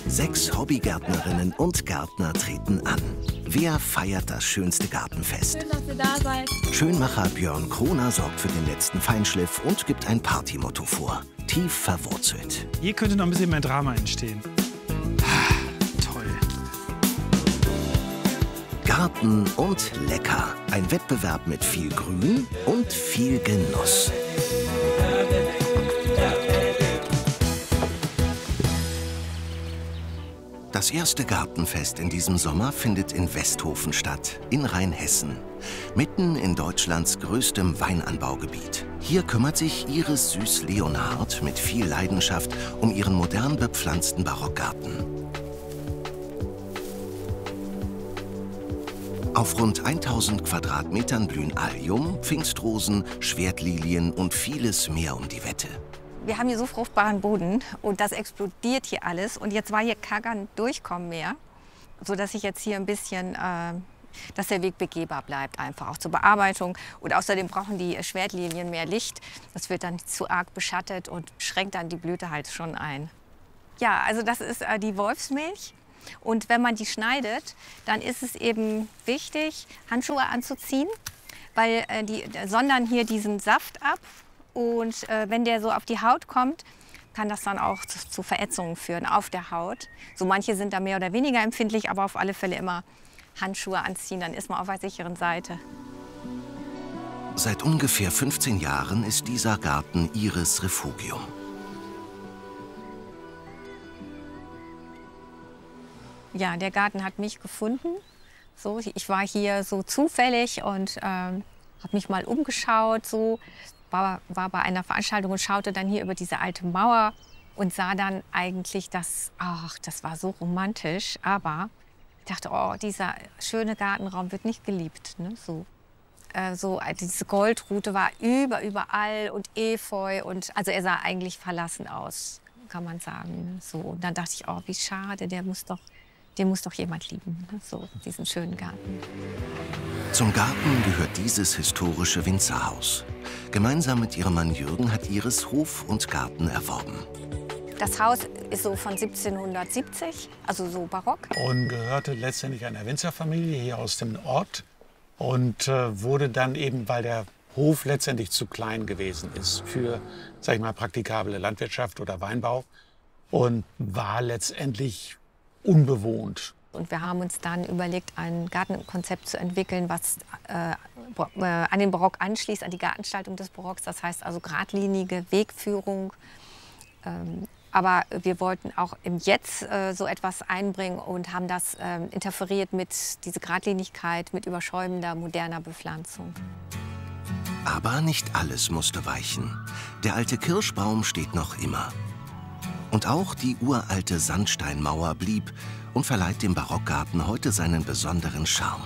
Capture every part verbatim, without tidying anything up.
Sechs Hobbygärtnerinnen und Gärtner treten an. Wer feiert das schönste Gartenfest? Schön, dass ihr da seid. Schönmacher Björn Kroner sorgt für den letzten Feinschliff und gibt ein Partymotto vor. Tief verwurzelt. Hier könnte noch ein bisschen mehr Drama entstehen. Ah, toll. Garten und lecker. Ein Wettbewerb mit viel Grün und viel Genuss. Das erste Gartenfest in diesem Sommer findet in Westhofen statt, in Rheinhessen. Mitten in Deutschlands größtem Weinanbaugebiet. Hier kümmert sich Iris Süß-Leonhard mit viel Leidenschaft um ihren modern bepflanzten Barockgarten. Auf rund tausend Quadratmetern blühen Allium, Pfingstrosen, Schwertlilien und vieles mehr um die Wette. Wir haben hier so fruchtbaren Boden und das explodiert hier alles. Und jetzt war hier gar kein Durchkommen mehr, sodass ich jetzt hier ein bisschen, äh, dass der Weg begehbar bleibt, einfach auch zur Bearbeitung. Und außerdem brauchen die Schwertlilien mehr Licht. Das wird dann nicht zu arg beschattet und schränkt dann die Blüte halt schon ein. Ja, also das ist äh, die Wolfsmilch. Und wenn man die schneidet, dann ist es eben wichtig, Handschuhe anzuziehen, weil äh, die sondern hier diesen Saft ab. Und äh, wenn der so auf die Haut kommt, kann das dann auch zu, zu Verätzungen führen auf der Haut. So manche sind da mehr oder weniger empfindlich, aber auf alle Fälle immer Handschuhe anziehen, dann ist man auf der sicheren Seite. Seit ungefähr fünfzehn Jahren ist dieser Garten Iris Refugium. Ja, der Garten hat mich gefunden. So, ich war hier so zufällig und ähm, habe mich mal umgeschaut. So. War, war bei einer Veranstaltung und schaute dann hier über diese alte Mauer und sah dann eigentlich, dass, ach, das war so romantisch, aber ich dachte, oh, dieser schöne Gartenraum wird nicht geliebt. Ne? So, äh, so, diese Goldrute war über, überall und Efeu und also er sah eigentlich verlassen aus, kann man sagen. Ne? So, und dann dachte ich, oh, wie schade, der muss doch, den muss doch jemand lieben, ne? So, diesen schönen Garten. Zum Garten gehört dieses historische Winzerhaus. Gemeinsam mit ihrem Mann Jürgen hat Iris Hof und Garten erworben. Das Haus ist so von siebzehnhundertsiebzig, also so barock. Und gehörte letztendlich einer Winzerfamilie hier aus dem Ort. Und äh, wurde dann eben, weil der Hof letztendlich zu klein gewesen ist für, sag ich mal, praktikable Landwirtschaft oder Weinbau. Und war letztendlich unbewohnt. Und wir haben uns dann überlegt, ein Gartenkonzept zu entwickeln, was äh, äh, an den Barock anschließt, an die Gartengestaltung des Barocks. Das heißt also geradlinige Wegführung. Ähm, aber wir wollten auch im Jetzt äh, so etwas einbringen und haben das äh, interferiert mit dieser Geradlinigkeit, mit überschäumender, moderner Bepflanzung. Aber nicht alles musste weichen. Der alte Kirschbaum steht noch immer. Und auch die uralte Sandsteinmauer blieb und verleiht dem Barockgarten heute seinen besonderen Charme.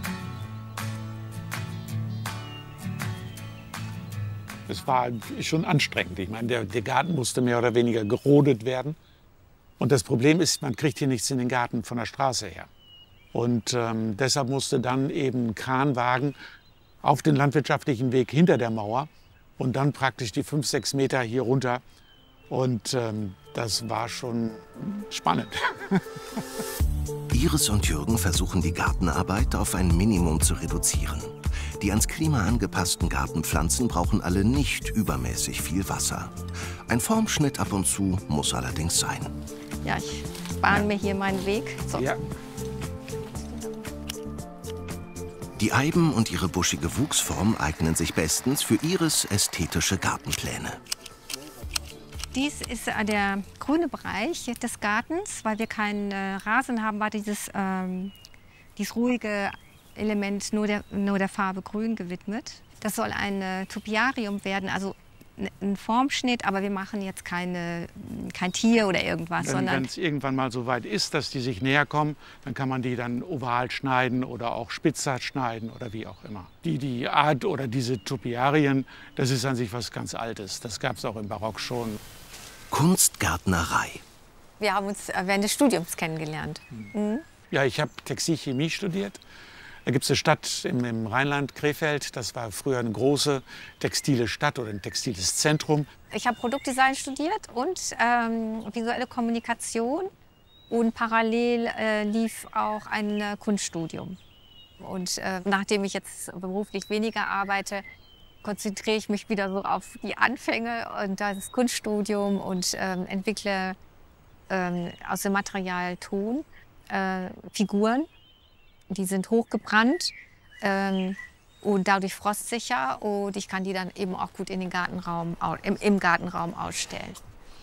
Es war schon anstrengend. Ich meine, der, der Garten musste mehr oder weniger gerodet werden. Und das Problem ist, man kriegt hier nichts in den Garten von der Straße her. Und ähm, deshalb musste dann eben ein Kranwagen auf den landwirtschaftlichen Weg hinter der Mauer und dann praktisch die fünf, sechs Meter hier runter. Und ähm, das war schon spannend. Iris und Jürgen versuchen die Gartenarbeit auf ein Minimum zu reduzieren. Die ans Klima angepassten Gartenpflanzen brauchen alle nicht übermäßig viel Wasser. Ein Formschnitt ab und zu muss allerdings sein. Ja, ich bahne ja. mir hier meinen Weg. So. Ja. Die Eiben und ihre buschige Wuchsform eignen sich bestens für Iris ästhetische Gartenpläne. Dies ist der grüne Bereich des Gartens. Weil wir keinen äh, Rasen haben, war dieses, ähm, dieses ruhige Element nur der, nur der Farbe Grün gewidmet. Das soll ein äh, Topiarium werden, also ein Formschnitt, aber wir machen jetzt keine, kein Tier oder irgendwas. Wenn es irgendwann mal so weit ist, dass die sich näher kommen, dann kann man die dann oval schneiden oder auch spitzer schneiden oder wie auch immer. Die, die Art oder diese Topiarien, das ist an sich was ganz Altes. Das gab es auch im Barock schon. Kunstgärtnerei. Wir haben uns während des Studiums kennengelernt. Mhm. Ja, ich habe Textilchemie studiert. Da gibt es eine Stadt im, im Rheinland, Krefeld. Das war früher eine große textile Stadt oder ein textiles Zentrum. Ich habe Produktdesign studiert und ähm, visuelle Kommunikation. Und parallel äh, lief auch ein äh, Kunststudium. Und äh, nachdem ich jetzt beruflich weniger arbeite, konzentriere ich mich wieder so auf die Anfänge und das Kunststudium und ähm, entwickle ähm, aus dem Material Ton äh, Figuren. Die sind hochgebrannt ähm, und dadurch frostsicher und ich kann die dann eben auch gut in den Gartenraum, im, im Gartenraum ausstellen.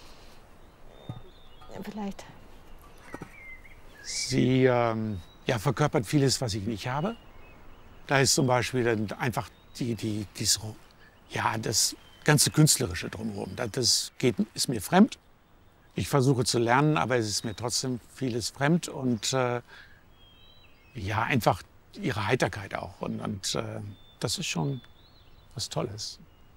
Vielleicht. Sie ähm, ja, verkörpert vieles, was ich nicht habe. Da ist zum Beispiel dann einfach die, die, dies, ja, das ganze Künstlerische drumherum. Das, das geht, ist mir fremd. Ich versuche zu lernen, aber es ist mir trotzdem vieles fremd. Und äh, ja, einfach ihre Heiterkeit auch. Und, und äh, das ist schon was Tolles.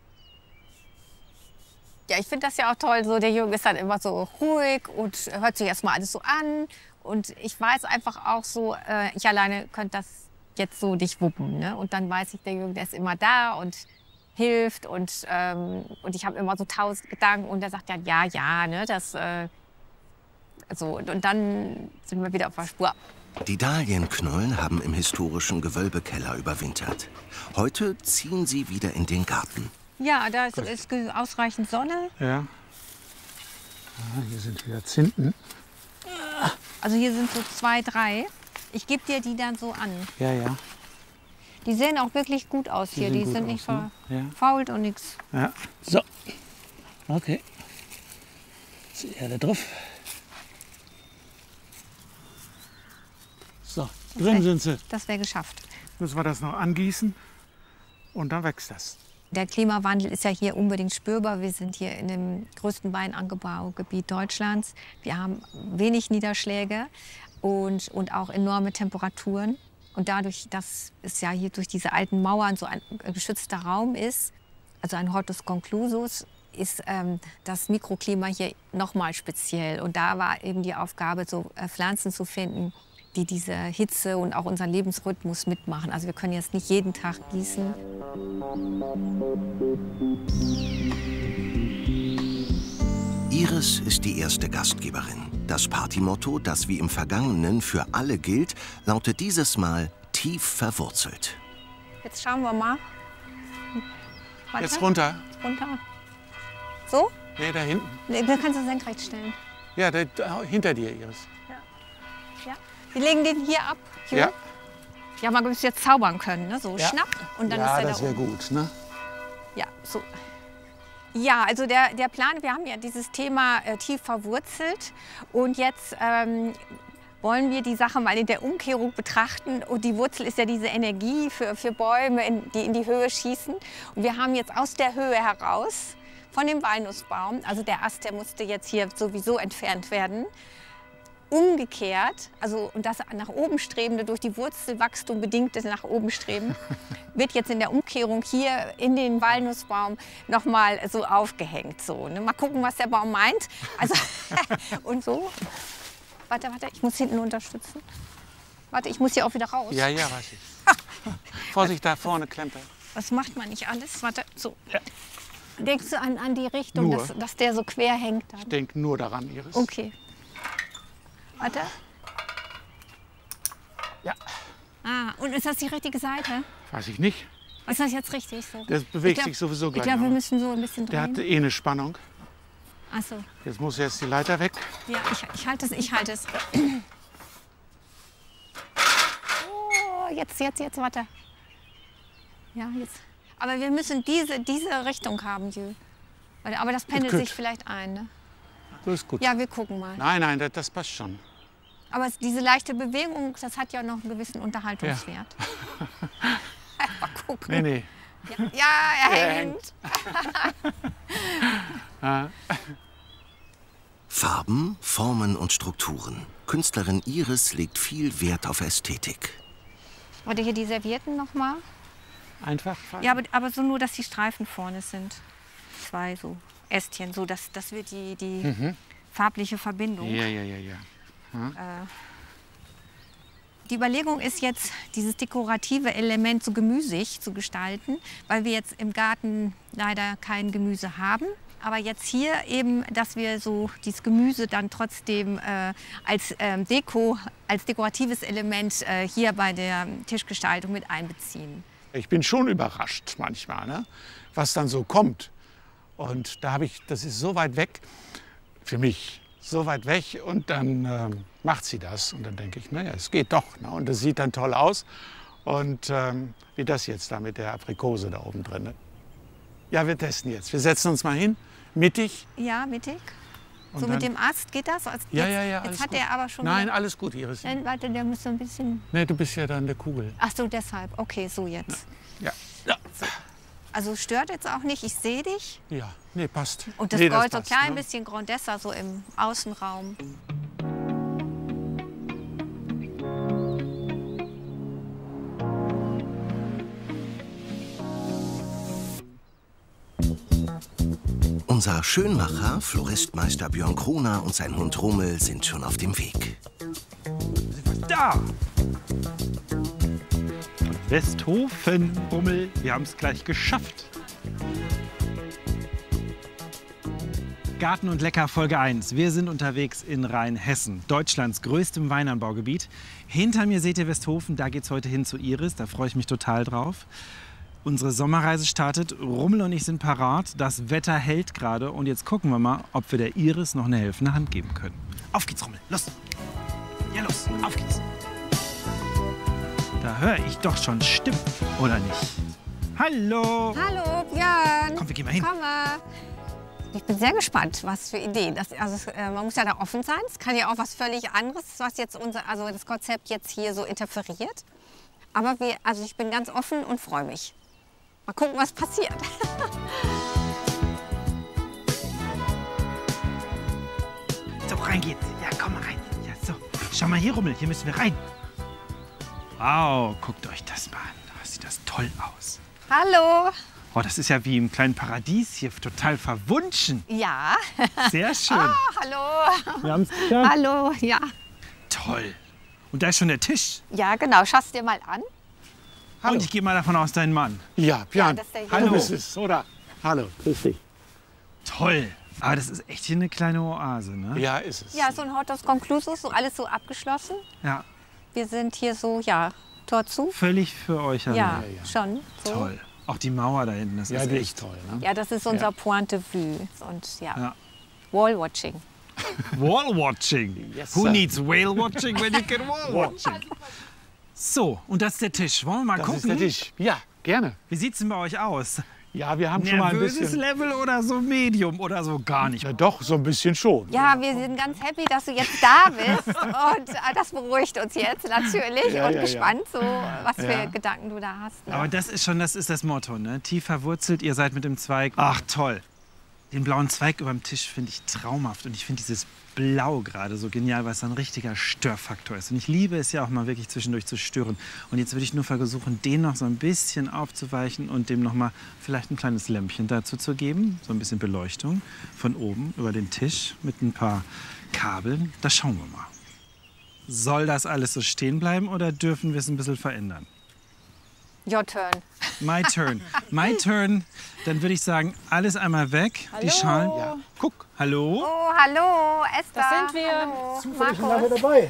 Ja, ich finde das ja auch toll. So, der Jürgen ist dann immer so ruhig und hört sich erst mal alles so an. Und ich weiß einfach auch so, äh, ich alleine könnte das jetzt so nicht wuppen. Ne? Und dann weiß ich, der Jürgen, der ist immer da und hilft. Und, ähm, und ich habe immer so tausend Gedanken. Und er sagt dann, ja, ja, ne, das. Äh, so. Und, und dann sind wir wieder auf der Spur. Die Dahlienknollen haben im historischen Gewölbekeller überwintert. Heute ziehen sie wieder in den Garten. Ja, da ist, ist ausreichend Sonne. Ja. Ah, hier sind wieder Zinten. Also hier sind so zwei, drei. Ich gebe dir die dann so an. Ja, ja. Die sehen auch wirklich gut aus hier. Die sind, die nicht aus, ne? verfault und nichts. Ja. So. Okay. Jetzt die Erde drauf. So, drin sind sie. Das wäre geschafft. Müssen wir das noch angießen und dann wächst das. Der Klimawandel ist ja hier unbedingt spürbar. Wir sind hier in dem größten Weinanbaugebiet Deutschlands. Wir haben wenig Niederschläge und, und auch enorme Temperaturen. Und dadurch, dass es ja hier durch diese alten Mauern so ein geschützter Raum ist, also ein Hortus conclusus, ist ähm, das Mikroklima hier noch mal speziell. Und da war eben die Aufgabe, so äh, Pflanzen zu finden, die diese Hitze und auch unseren Lebensrhythmus mitmachen. Also wir können jetzt nicht jeden Tag gießen. Iris ist die erste Gastgeberin. Das Partymotto, das wie im Vergangenen für alle gilt, lautet dieses Mal tief verwurzelt. Jetzt schauen wir mal. Warte. Jetzt runter. Runter. So? Nee, da hinten. Nee, wir können sie senkrecht stellen. Ja, da, da, hinter dir, Iris. Ja. Wir legen den hier ab. Hier. Ja. Ja, man müsste jetzt zaubern können, ne? So Ja. schnapp und dann Ja, ist er das da wäre oben. gut, ne? Ja, so. Ja, also der, der Plan, wir haben ja dieses Thema äh, tief verwurzelt und jetzt ähm, wollen wir die Sache mal in der Umkehrung betrachten. Und die Wurzel ist ja diese Energie für, für Bäume, in, die in die Höhe schießen. Und wir haben jetzt aus der Höhe heraus von dem Walnussbaum, also der Ast, der musste jetzt hier sowieso entfernt werden, umgekehrt, also und das nach oben strebende, durch die Wurzelwachstum bedingte nach oben streben, wird jetzt in der Umkehrung hier in den Walnussbaum noch mal so aufgehängt. So, ne? Mal gucken, was der Baum meint. Also, und so. Warte, warte, ich muss hinten unterstützen. Warte, ich muss hier auch wieder raus. Ja, ja, weiß ich. Vorsicht, da vorne klemmt er. Was macht man nicht alles? Warte, so. Ja. Denkst du an, an die Richtung, Nur. dass, dass der so quer hängt? Dann? Ich denke nur daran, Iris. Okay. Warte. Ja. Ah, und ist das die richtige Seite? Weiß ich nicht. Ist das jetzt richtig so? Das bewegt Ich glaub- sich sowieso Ich gleich. glaube, wir noch. müssen so ein bisschen Der drehen. hat eh eine Spannung. Ach so. Jetzt muss jetzt die Leiter weg. Ja, ich, ich halte es, ich halte es. Oh, jetzt, jetzt, jetzt, warte. Ja, jetzt. Aber wir müssen diese, diese Richtung haben, Jö. Warte, aber das pendelt Gut. sich vielleicht ein, ne? Das ist gut. Ja, wir gucken mal. Nein, nein, das, das passt schon. Aber es- diese leichte Bewegung, das hat ja noch einen gewissen Unterhaltungswert. Mal gucken. Nee, nee. Ja, ja, er Er hängt. Farben, Formen und Strukturen. Künstlerin Iris legt viel Wert auf Ästhetik. Warte, hier die Servietten noch mal. Einfach. Ja, aber, aber so nur, dass die Streifen vorne sind. Zwei so Ästchen, so dass das wird die, die farbliche Verbindung. Ja, ja, ja, ja. Die Überlegung ist jetzt, dieses dekorative Element so gemüsig zu gestalten, weil wir jetzt im Garten leider kein Gemüse haben. aber jetzt hier eben, dass wir so dieses Gemüse dann trotzdem äh, als ähm, Deko, als dekoratives Element äh, hier bei der Tischgestaltung mit einbeziehen. Ich bin schon überrascht manchmal, ne? Was dann so kommt. Und da habe ich, das ist so weit weg für mich, so weit weg. Und dann äh, macht sie das. Und dann denke ich, naja, es geht doch. Ne? Und das sieht dann toll aus. Und ähm, wie das jetzt da mit der Aprikose da oben drin. Ne? Ja, wir testen jetzt. Wir setzen uns mal hin, mittig. Ja, mittig. Und so dann- mit dem Ast geht das? Also Ja, jetzt, ja, ja. Jetzt alles hat gut. er aber schon. Nein, wieder- alles gut, Iris. Nein, warte, der muss so ein bisschen. Nee, du bist ja dann der Kugel. Ach so, deshalb. Okay, so jetzt. Ja. Ja. Also stört jetzt auch nicht. Ich sehe dich. Ja, nee, passt. Und das nee, Gold so passt, klein ne? bisschen Grandessa so im Außenraum. Unser Schönmacher, Floristmeister Björn Kroner und sein Hund Rummel sind schon auf dem Weg. Da! Westhofen, Bummel, wir haben es gleich geschafft. Garten und Lecker Folge eins. Wir sind unterwegs in Rheinhessen, Deutschlands größtem Weinanbaugebiet. Hinter mir seht ihr Westhofen, da geht's heute hin zu Iris, da freue ich mich total drauf. Unsere Sommerreise startet, Rummel und ich sind parat, das Wetter hält gerade und jetzt gucken wir mal, ob wir der Iris noch eine helfende Hand geben können. Auf geht's, Rummel, los! Ja, los, auf geht's! Da höre ich doch schon Stimmen, oder nicht? Hallo! Hallo, Björn. Komm, wir gehen mal hin. Komm mal. Ich bin sehr gespannt, was für Ideen. Das, also, äh, man muss ja da offen sein. Es kann ja auch was völlig anderes, was jetzt unser, also das Konzept jetzt hier so interferiert. Aber wir, also ich bin ganz offen und freue mich. Mal gucken, was passiert. So, rein geht's. Ja, komm mal rein. Ja, so. Schau mal hier, Rummel, hier müssen wir rein. Wow, guckt euch das mal an. Da sieht das toll aus. Hallo. Oh, das ist ja wie im kleinen Paradies hier, total verwunschen. Ja. Sehr schön. Oh, hallo. Wir haben es geschafft. Hallo, ja. Toll. Und da ist schon der Tisch. Ja, genau. Schau es dir mal an. Hallo. Und ich gehe mal davon aus, dein Mann. Ja, Björn, das ist der Hallo. du bist es, oder? Hallo, grüß dich. Toll. Aber das ist echt hier eine kleine Oase, ne? Ja, ist es. Ja, so ein Hortus Conclusus, so alles so abgeschlossen. Ja. Wir sind hier so, ja, Tor zu. Völlig für euch allein. Ja, ja. schon. So. Toll. Auch die Mauer da hinten, das Ja, ist die echt ist toll. Ne? Ja, das ist unser Ja. Point de vue. Und ja, Ja. Wall-Watching. Wall-Watching. Yes, Who sir. needs Whale-Watching when you can Wall-Watching? So, und das ist der Tisch. Wollen wir mal Das gucken? ist der Tisch. Ja, gerne. Wie sieht's denn bei euch aus? Ja, wir haben schon mal ein Nervöses bisschen. Level oder so Medium oder so gar nicht? Ja, doch, so ein bisschen schon. Ja, wir sind ganz happy, dass du jetzt da bist. Und äh, das beruhigt uns jetzt natürlich. Ja, und ja, ja. gespannt, so, was für Ja. Gedanken du da hast. Ne? Aber das ist schon, das ist das Motto, ne? Tief verwurzelt, ihr seid mit dem Zweig. Ach, toll. Den blauen Zweig über dem Tisch finde ich traumhaft. Und ich finde dieses Blau gerade so genial, weil es ein richtiger Störfaktor ist. Und ich liebe es ja auch mal wirklich zwischendurch zu stören. Und jetzt würde ich nur versuchen, den noch so ein bisschen aufzuweichen und dem noch mal vielleicht ein kleines Lämpchen dazu zu geben. So ein bisschen Beleuchtung von oben über den Tisch mit ein paar Kabeln. Da schauen wir mal. Soll das alles so stehen bleiben oder dürfen wir es ein bisschen verändern? Your turn. My turn. My turn. Dann würde ich sagen, alles einmal weg. Die Schalen. Ja, guck. Hallo? Oh, hallo, Esther. Das sind wir. Hallo, Markus. dabei.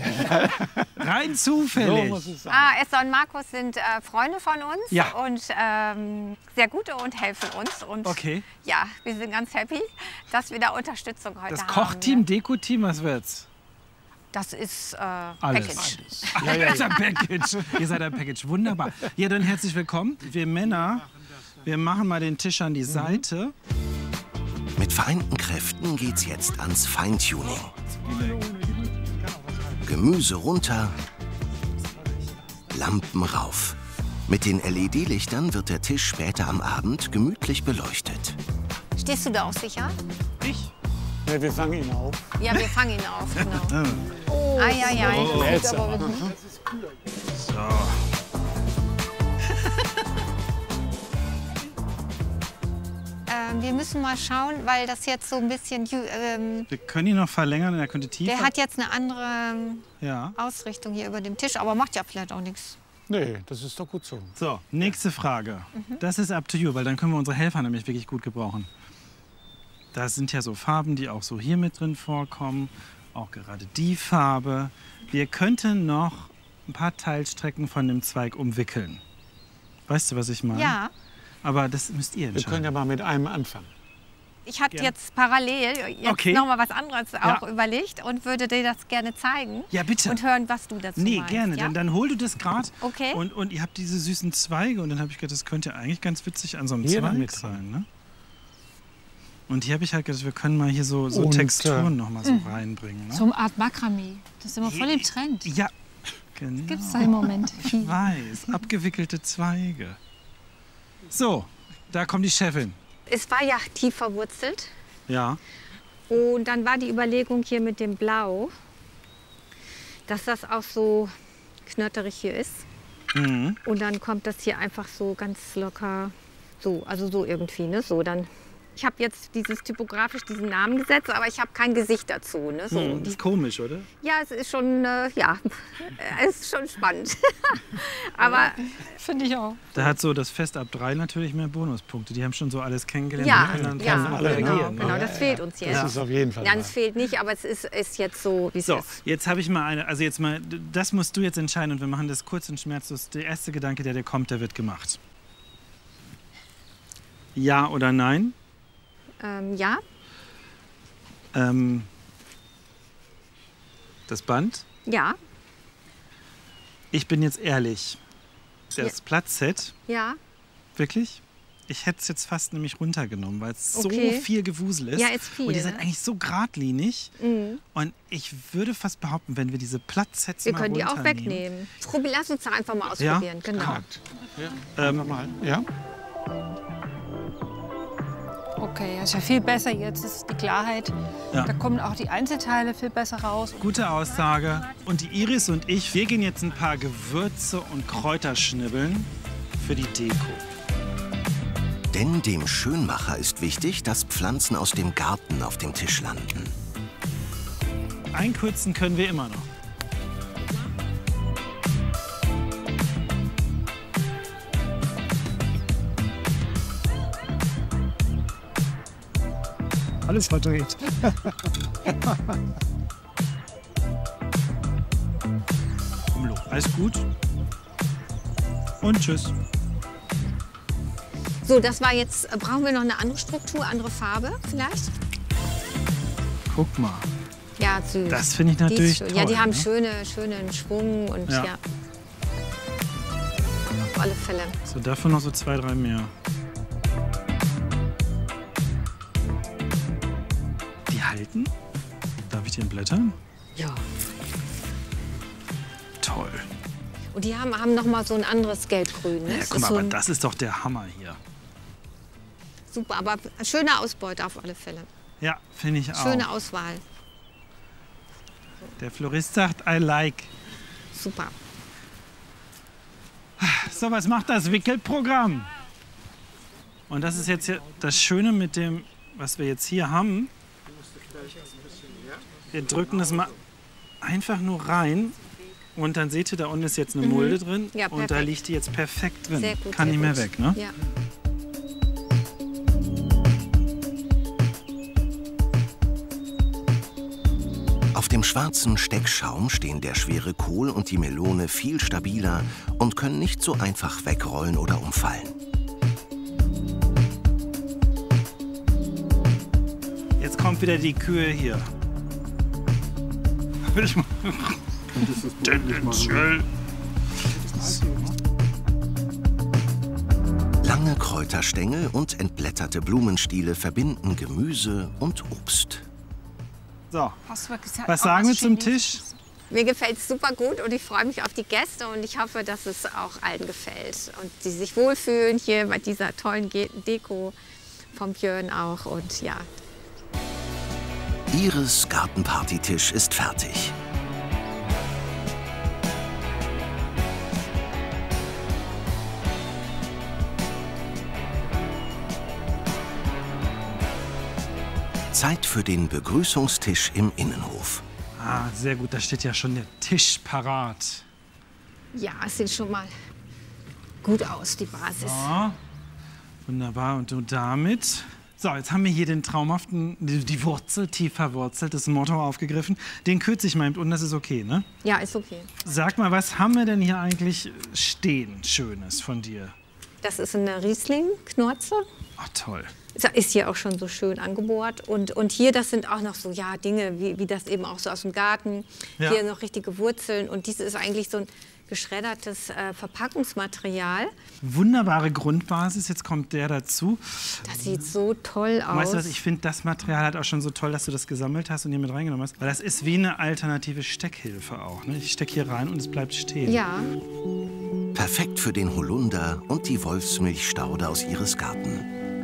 Rein So zufällig. muss es sein. Ah, Esther und Markus sind äh, Freunde von uns Ja. und ähm, sehr gute und helfen uns. Und Okay. ja, wir sind ganz happy, dass wir da Unterstützung heute Das haben. Kochteam, ne? Deko-Team, was wird's? Das ist äh, Alles. Package. Ja, ja, ja. Ein Package. Ihr seid ein Package. Wunderbar. Ja, dann herzlich willkommen. Wir Männer, wir machen mal den Tisch an die Seite. Mit vereinten Kräften geht's jetzt ans Feintuning. Gemüse runter, Lampen rauf. Mit den L E D-Lichtern wird der Tisch später am Abend gemütlich beleuchtet. Stehst du da auch sicher? Ich? Ja, wir fangen ihn auf. Ja, wir fangen ihn auf, genau. Oh, ah, ja, ja. Jetzt. So. Ähm, wir müssen mal schauen, weil das jetzt so ein bisschen, ju- ähm, Wir können ihn noch verlängern, er könnte tiefer. der hat jetzt eine andere ähm, ja. Ausrichtung hier über dem Tisch, aber macht ja vielleicht auch nichts. Nee, das ist doch gut so. So, nächste Frage. Das ist up to you, weil dann können wir unsere Helfer nämlich wirklich gut gebrauchen. Da sind ja so Farben, die auch so hier mit drin vorkommen. Auch gerade die Farbe. Wir könnten noch ein paar Teilstrecken von dem Zweig umwickeln. Weißt du, was ich meine? Ja. Aber das müsst ihr Wir entscheiden. können ja mal mit einem anfangen. Ich hatte Gerne. jetzt parallel jetzt Okay. noch mal was anderes auch Ja. überlegt und würde dir das gerne zeigen. Ja, bitte. Und hören, was du dazu Nee, meinst. gerne. Ja? Dann, dann hol du das gerade. Okay. Und, und ihr habt diese süßen Zweige. Und dann habe ich gedacht, das könnte eigentlich ganz witzig an so einem Hier Zweig damit sein. Ne? Und hier habe ich halt gedacht, wir können mal hier so, so Und, Texturen äh, noch mal so reinbringen. Ne? So eine Art Makramee. Das ist immer voll im Trend. Ja, genau. Gibt's da im Moment viel. Ich weiß, abgewickelte Zweige. So, da kommt die Chefin. Es war ja tief verwurzelt. Ja. Und dann war die Überlegung hier mit dem Blau, dass das auch so knötterig hier ist. Mhm. Und dann kommt das hier einfach so ganz locker, so, also so irgendwie, ne? So dann. Ich habe jetzt dieses typografisch diesen Namen gesetzt, aber ich habe kein Gesicht dazu. Ne? So, Hm, die, ist komisch, oder? ja, es ist schon, äh, ja, es ist schon spannend. aber Finde ich auch. Da hat so das Fest ab drei natürlich mehr Bonuspunkte. Die haben schon so alles kennengelernt. ja, und können dann ja, drauf alle genau, reagieren. genau, Ne? das fehlt uns jetzt. Das ist auf jeden Fall Nein, wahr. es fehlt nicht, aber es ist, ist jetzt so, wie es So, ist. jetzt habe ich mal eine, also jetzt mal, das musst du jetzt entscheiden und wir machen das kurz und schmerzlos. Der erste Gedanke, der dir kommt, der wird gemacht. Ja oder nein? Ähm, ja, Ähm, das Band? ja, Ich bin jetzt ehrlich. Das Platzset, ja, wirklich? Ich hätte es jetzt fast nämlich runtergenommen, weil es Okay. so viel Gewusel ist. Ja, ist viel, Und ihr seid ne? eigentlich so geradlinig. mhm. Und ich würde fast behaupten, wenn wir diese Platzsets wir mal können die auch runternehmen- wegnehmen. Probi, lass uns doch einfach mal ausprobieren, genau. Ähm, Nochmal. Ja? Okay, das ist ja viel besser jetzt. Ist die Klarheit. Ja. Da kommen auch die Einzelteile viel besser raus. Gute Aussage. Und die Iris und ich, wir gehen jetzt ein paar Gewürze und Kräuter schnibbeln für die Deko. Denn dem Schönmacher ist wichtig, dass Pflanzen aus dem Garten auf dem Tisch landen. Einkürzen können wir immer noch. Alles verdreht. Umlo. Alles gut. Und tschüss. So, das war jetzt, äh, brauchen wir noch eine andere Struktur, andere Farbe vielleicht? Guck mal. Ja, süß. Das finde ich Die ist natürlich schön. toll. Ja, die haben ne? schöne, schönen Schwung und Ja. ja. Auf alle Fälle. So, davon noch so zwei, drei mehr. Die halten? Darf ich die entblättern? Ja. Toll. Und die haben, haben noch mal so ein anderes Gelb-Grün. Ne? Ja, Das guck ist mal, so aber ein, das ist doch der Hammer hier. super, aber schöne Ausbeute auf alle Fälle. Ja, finde ich auch. Schöne Auswahl. Der Florist sagt, I like. Super. So, was macht das Wickelprogramm? Und das ist jetzt hier das Schöne mit dem, was wir jetzt hier haben. Wir drücken das mal einfach nur rein. Und dann seht ihr, da unten ist jetzt eine Mulde drin. Ja, und da perfekt. liegt die jetzt perfekt drin. Sehr gut. Kann sehr nicht mehr gut. weg, ne? Ja. Auf dem schwarzen Steckschaum stehen der schwere Kohl und die Melone viel stabiler und können nicht so einfach wegrollen oder umfallen. Jetzt kommt wieder die Kühe hier. Ich mal tendenziell. Lange Kräuterstängel und entblätterte Blumenstiele verbinden Gemüse und Obst. So, Hast du gesagt, was auch sagen wir zum Chinesisches? Tisch? Mir gefällt es super gut und ich freue mich auf die Gäste und ich hoffe, dass es auch allen gefällt und die sich wohlfühlen hier bei dieser tollen Ge- Deko vom Björn auch und ja. Iris Gartenpartytisch ist fertig. Zeit für den Begrüßungstisch im Innenhof. Ah, sehr gut, da steht ja schon der Tisch parat. Ja, es sieht schon mal gut aus, die Basis. Ja, wunderbar. Und du damit So, jetzt haben wir hier den traumhaften, die, die Wurzel, tief verwurzelt, das Motto aufgegriffen. Den kürze ich mal und das ist okay, ne? Ja, ist okay. Sag mal, was haben wir denn hier eigentlich stehen, Schönes von dir? Das ist eine Riesling-Knorze. Ach, toll. Ist hier auch schon so schön angebohrt. Und, und hier, das sind auch noch so ja, Dinge, wie, wie das eben auch so aus dem Garten. Ja. Hier noch richtige Wurzeln. Und dies ist eigentlich so ein geschreddertes äh, Verpackungsmaterial. Wunderbare Grundbasis, jetzt kommt der dazu. Das sieht so toll aus. Weißt du was, ich finde das Material halt auch schon so toll, dass du das gesammelt hast und hier mit reingenommen hast. Weil das ist wie eine alternative Steckhilfe auch. Ne? Ich stecke hier rein und es bleibt stehen. Ja. Perfekt für den Holunder und die Wolfsmilchstaude aus ihres Garten.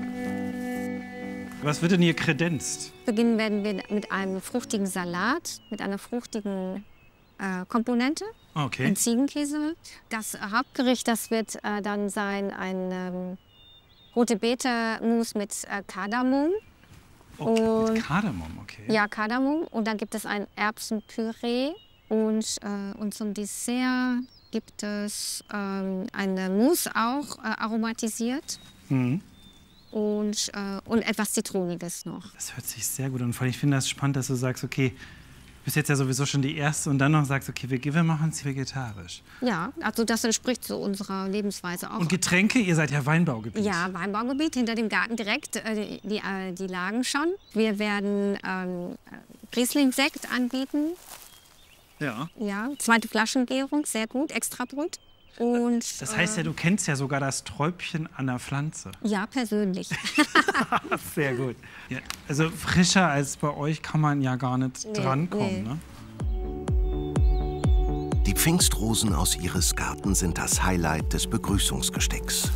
Was wird denn hier kredenzt? Beginnen werden wir mit einem fruchtigen Salat, mit einer fruchtigen äh, Komponente. Okay. Ein Ziegenkäse. Das Hauptgericht, das wird äh, dann sein ein ähm, rote Beete-Mousse mit äh, Kardamom. Okay, Und- mit Kardamom, okay. Ja, Kardamom. Und dann gibt es ein Erbsenpüree. Und, äh, und zum Dessert gibt es ähm, eine Mousse auch äh, aromatisiert. Mhm. Und, äh, und etwas Zitroniges noch. Das hört sich sehr gut an. Vor allem, ich finde das spannend, dass du sagst, okay, du bist jetzt ja sowieso schon die Erste und dann noch sagst, okay, wir, wir machen es vegetarisch. Ja, also das entspricht so unserer Lebensweise auch. Und Getränke, ihr seid ja Weinbaugebiet. Ja, Weinbaugebiet, hinter dem Garten direkt, äh, die, die, äh, die lagen schon. Wir werden ähm, Riesling-Sekt anbieten. Ja. Ja, zweite Flaschengärung, sehr gut, Extrabrut. Und, Das heißt ja, du kennst ja sogar das Träubchen an der Pflanze. äh, ja, persönlich. Sehr gut. Ja, also frischer als bei euch kann man ja gar nicht Nee, drankommen. nee. Ne? Die Pfingstrosen aus ihres Garten sind das Highlight des Begrüßungsgestecks.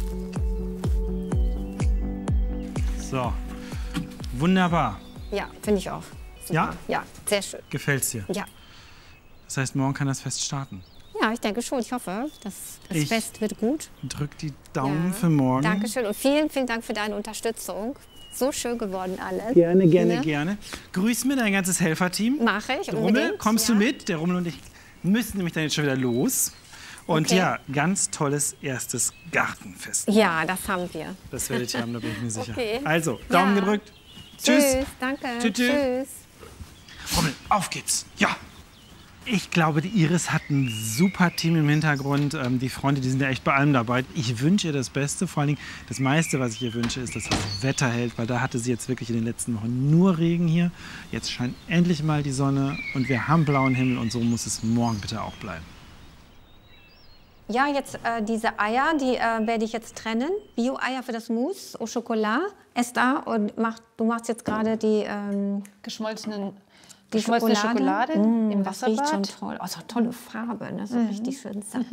So, wunderbar. Ja, finde ich auch. Super. Ja? Ja, sehr schön. Gefällt's dir? Ja. Das heißt, morgen kann das Fest starten. Ja, ich denke schon. Ich hoffe, das, das Ich- Fest wird gut. Drück die Daumen Ja. für morgen. Dankeschön und vielen, vielen Dank für deine Unterstützung. So schön geworden alles. Gerne, gerne, Ne? gerne. Grüß mir dein ganzes Helferteam. Mache ich Rummel, unbedingt. kommst ja. du mit? Der Rummel und ich müssen nämlich dann jetzt schon wieder los. Und Okay. ja, ganz tolles erstes Gartenfest. Ja, das haben wir. Das werdet ihr haben, da bin ich mir sicher. Okay. Also, Daumen Ja. gedrückt. Tschüss. Tschüss. Danke. Tschüss, tschüss. Tschüss. Rummel, auf geht's. Ja. Ich glaube, die Iris hat ein super Team im Hintergrund. Ähm, die Freunde, die sind ja echt bei allem dabei. Ich wünsche ihr das Beste. Vor allen Dingen, das meiste, was ich ihr wünsche, ist, dass das Wetter hält. Weil da hatte sie jetzt wirklich in den letzten Wochen nur Regen hier. Jetzt scheint endlich mal die Sonne und wir haben blauen Himmel. Und so muss es morgen bitte auch bleiben. Ja, jetzt äh, diese Eier, die äh, werde ich jetzt trennen. Bio-Eier für das Mousse au Chocolat. Esther, und mach, du machst jetzt gerade die, ähm, Geschmolzenen, die geschmolzene Schokolade, Schokolade Mm, im das riecht schon Wasserbad. toll. Oh, so tolle Farbe, ne? So richtig schön satt.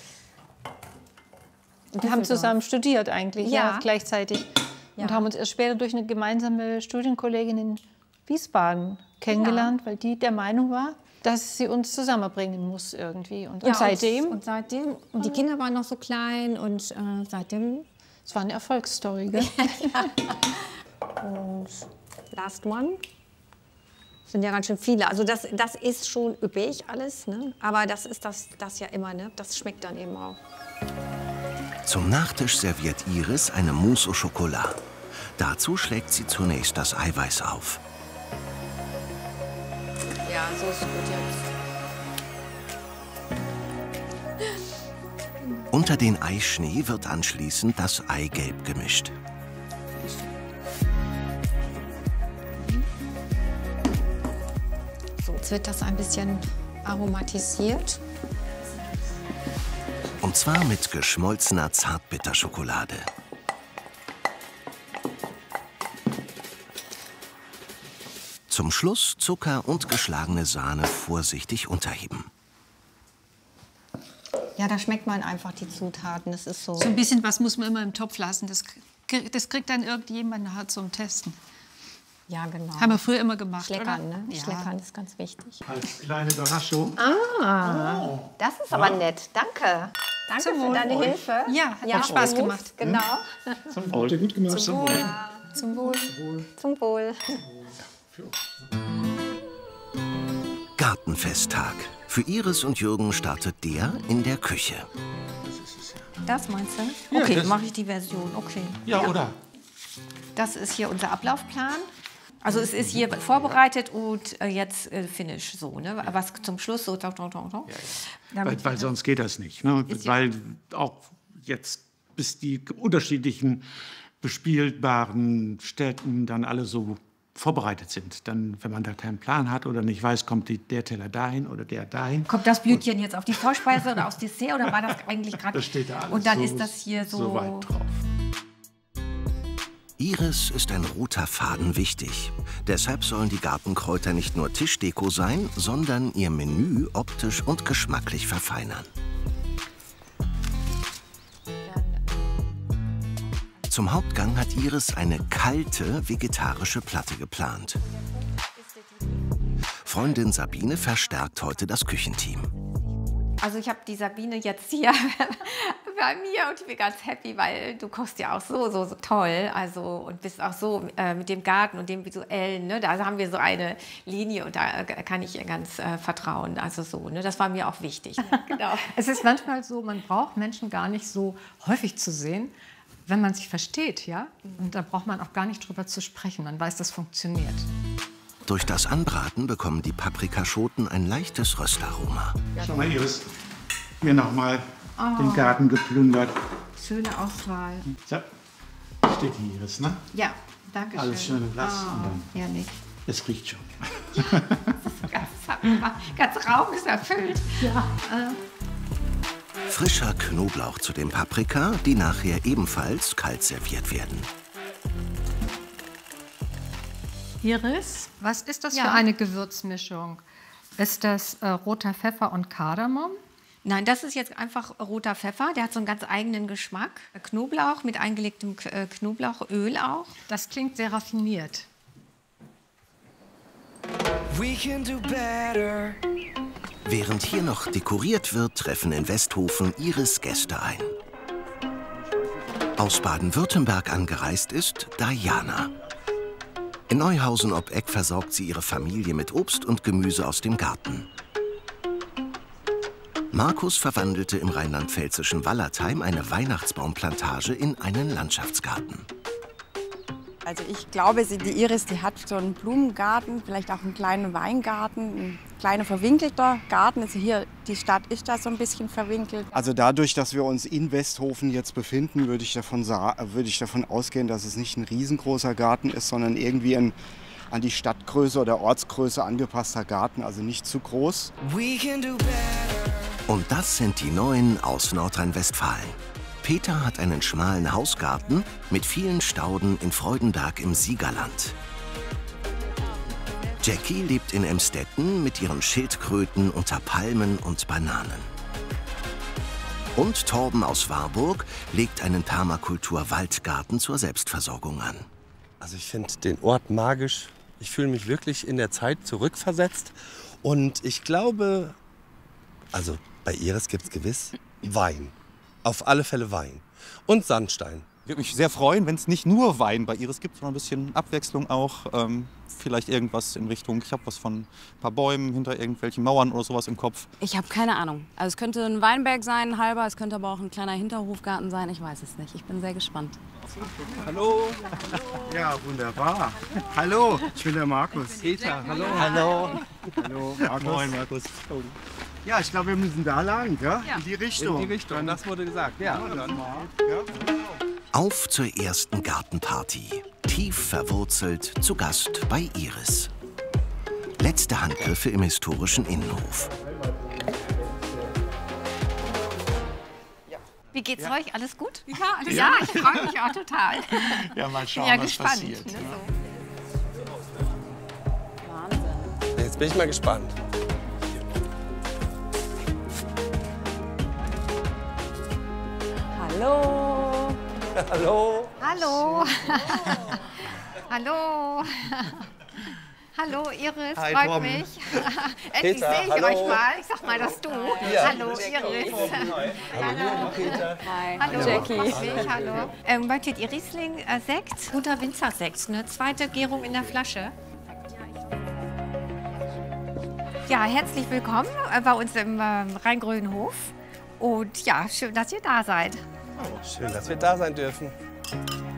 Wir haben zusammen studiert eigentlich, ja, Ja. gleichzeitig. Und Ja. haben uns erst später durch eine gemeinsame Studienkollegin in Wiesbaden kennengelernt, weil die der Meinung war, dass sie uns zusammenbringen muss irgendwie. Und, Ja, und seitdem, Und, und seitdem. Und die Kinder waren noch so klein und äh, seitdem. es war eine Erfolgsstory, gell? Und last one. Sind ja ganz schön viele. Also das, das ist schon üppig alles, ne? Aber das ist das, das ja immer, ne? Das schmeckt dann eben auch. Zum Nachtisch serviert Iris eine Mousse au Chocolat. Dazu schlägt sie zunächst das Eiweiß auf. Ja, so ist gut jetzt. Unter den Eischnee wird anschließend das Eigelb gemischt. So, jetzt wird das ein bisschen aromatisiert. Und zwar mit geschmolzener Zartbitterschokolade. Zum Schluss Zucker und geschlagene Sahne vorsichtig unterheben. Ja, da schmeckt man einfach die Zutaten. Das ist so. So ein bisschen was muss man immer im Topf lassen. Das, krieg- das kriegt dann irgendjemand nachher zum Testen. Ja, genau. Haben wir früher immer gemacht, Schleckern, oder? ne? Ja. Schleckern ist ganz wichtig. Als kleine Überraschung. Das ist aber nett. Danke. Danke Zum für Wohl. deine Hilfe. Ja, hat auch Spaß Prost. gemacht. Genau. Zum Wohl. Gut gemacht. Zum Wohl. Zum Wohl. Zum Wohl. Gartenfesttag. Für Iris und Jürgen startet der in der Küche. Das meinst du? Ja, Okay, das- mache ich die Version. Okay. Ja, oder? Das ist hier unser Ablaufplan. Also es ist hier vorbereitet und jetzt äh, Finish, so, ne? Was zum Schluss so. Ja, ja. Weil, weil sonst geht das nicht, ne? Weil auch jetzt, bis die unterschiedlichen bespielbaren Städten dann alle so vorbereitet sind. Dann, wenn man da keinen Plan hat oder nicht weiß, kommt die, der Teller dahin oder der dahin. Kommt das Blütchen jetzt auf die Vorspeise oder aufs Dessert oder war das eigentlich gerade? Das steht da alles. Und dann so, ist das hier so, so weit drauf. Iris ist ein roter Faden wichtig. Deshalb sollen die Gartenkräuter nicht nur Tischdeko sein, sondern ihr Menü optisch und geschmacklich verfeinern. Zum Hauptgang hat Iris eine kalte, vegetarische Platte geplant. Freundin Sabine verstärkt heute das Küchenteam. Also ich habe die Sabine jetzt hier bei mir und ich bin ganz happy, weil du kochst ja auch so, so, so toll. Also und bist auch so äh, mit dem Garten und dem Visuellen. Ne? Da haben wir so eine Linie und da kann ich ihr ganz äh, vertrauen. Also so, ne? Das war mir auch wichtig. Genau. Es ist manchmal so, man braucht Menschen gar nicht so häufig zu sehen, wenn man sich versteht, ja? Und da braucht man auch gar nicht drüber zu sprechen. Man weiß, das funktioniert. Durch das Anbraten bekommen die Paprikaschoten ein leichtes Röstaroma. Schau mal, Iris, hier nochmal oh. den Garten geplündert. Schöne Auswahl. So, steht die Iris, ne? Ja, danke schön. Alles schön und blass. Oh, und dann, ja, nicht. es riecht schon. ganz, ganz Raum ist erfüllt. Ja. Äh. Frischer Knoblauch zu den Paprika, die nachher ebenfalls kalt serviert werden. Iris, was ist das ja. für eine Gewürzmischung? Ist das äh, roter Pfeffer und Kardamom? Nein, das ist jetzt einfach roter Pfeffer. Der hat so einen ganz eigenen Geschmack. Knoblauch mit eingelegtem Knoblauchöl auch. Das klingt sehr raffiniert. We can do better. Während hier noch dekoriert wird, treffen in Westhofen Iris Gäste ein. Aus Baden-Württemberg angereist ist Diana. In Neuhausen ob Eck versorgt sie ihre Familie mit Obst und Gemüse aus dem Garten. Markus verwandelte im rheinland-pfälzischen Wallertheim eine Weihnachtsbaumplantage in einen Landschaftsgarten. Also ich glaube, die Iris, die hat so einen Blumengarten, vielleicht auch einen kleinen Weingarten, ein kleiner verwinkelter Garten. Also hier, die Stadt ist da so ein bisschen verwinkelt. Also dadurch, dass wir uns in Westhofen jetzt befinden, würde ich davon, würde ich davon ausgehen, dass es nicht ein riesengroßer Garten ist, sondern irgendwie ein an die Stadtgröße oder Ortsgröße angepasster Garten, also nicht zu groß. Und das sind die Neuen aus Nordrhein-Westfalen. Peter hat einen schmalen Hausgarten mit vielen Stauden in Freudenberg im Siegerland. Jackie lebt in Emstetten mit ihren Schildkröten unter Palmen und Bananen. Und Torben aus Warburg legt einen Permakultur-Waldgarten zur Selbstversorgung an. Also ich finde den Ort magisch. Ich fühle mich wirklich in der Zeit zurückversetzt. Und ich glaube, also bei Iris gibt es gewiss Wein. Auf alle Fälle Wein. Und Sandstein. Ich würde mich sehr freuen, wenn es nicht nur Wein bei Iris gibt, sondern ein bisschen Abwechslung auch. Ähm, vielleicht irgendwas in Richtung, ich habe was von ein paar Bäumen hinter irgendwelchen Mauern oder sowas im Kopf. Ich habe keine Ahnung. Also es könnte ein Weinberg sein, ein halber, es könnte aber auch ein kleiner Hinterhofgarten sein. Ich weiß es nicht. Ich bin sehr gespannt. Hallo. Ja, wunderbar. Hallo, ich bin der Markus. Peter, hallo. Hallo. Hallo, Markus. Moin, Markus. Ja, ich glaube, wir müssen da lang, ja? Ja. In die Richtung. In die Richtung, das wurde gesagt. Ja. Ja, dann mal. Auf zur ersten Gartenparty. Tief verwurzelt, zu Gast bei Iris. Letzte Handgriffe im historischen Innenhof. Wie geht's Ja. euch? Alles gut? Ja, alles Ja, ich freue mich auch total. Ja, mal schauen, Ja, was gespannt. passiert. Ne, Ja. so. Jetzt bin ich mal gespannt. Hallo. Hallo. Hallo. Hallo. Hallo Iris, Hi, freut Torben. mich. Endlich Peter, sehe ich hallo. euch mal. Ich sag mal das Du. Ja. Hallo Iris. Hallo, Peter. Hi, Hallo Jackie. freut mich, hallo. Ähm, möchtet ihr Riesling äh, Sekt? Guter Winzersekt, eine zweite Gärung in der Flasche. Ja, herzlich willkommen äh, bei uns im äh, Rheingrönhof. Und ja, schön, dass ihr da seid. Schön, dass wir da sein dürfen.